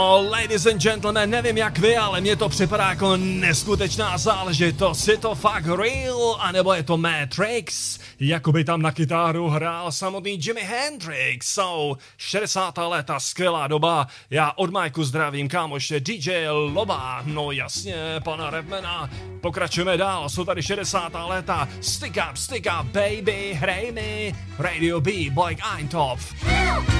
Ladies and gentlemen, nevím jak vy, ale mně to připadá jako neskutečná záležitost. Je to fakt real, anebo je to Matrix? Jakoby tam na kytáru hrál samotný Jimi Hendrix. 60. léta, skvělá doba. Já od Majku zdravím kámoše DJ Loba. No jasně, pana Redmana. Pokračujeme dál, jsou tady 60. léta. Stick up, baby, hrej mi. Radio B, Blake Eintopf.